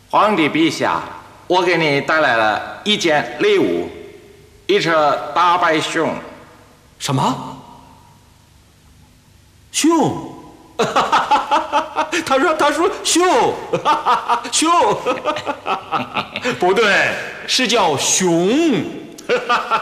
皇帝陛下，我给你带来了一件礼物，一只大白熊。 什么？熊？他说熊，熊，不对，是叫熊。